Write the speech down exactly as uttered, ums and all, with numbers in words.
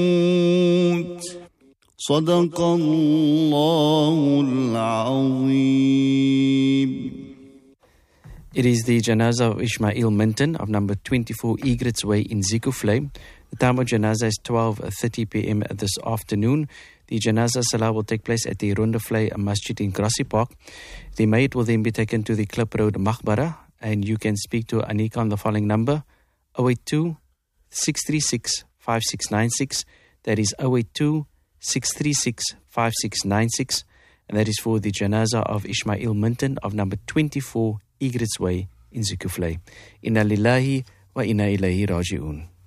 صدق الله العظيم. It is the Janazah of Ismail Minton of number twenty-four Egrets Way in Zikufle. The time of Janazah is twelve thirty p.m. this afternoon. The Janazah Salah will take place at the Rondevlei Masjid in Grassy Park. The maid will then be taken to the Klip Road Maqbara, and you can speak to Anika on the following number, zero eight two, six three six, five six nine six. That is zero eight two, six three six, five six nine six. And that is for the Janazah of Ismail Minton of number twenty-four Egrets Way in Zikufle. Inna lillahi wa inna ilayhi raji'un.